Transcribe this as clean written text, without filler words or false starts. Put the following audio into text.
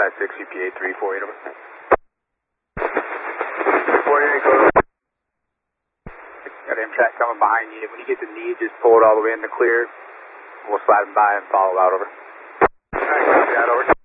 656 UPA 348 over. 48, go. Got Amtrak coming behind you. When you get the knee, just pull it all the way in the clear. We'll slide by and follow out over. Alright, copy that over.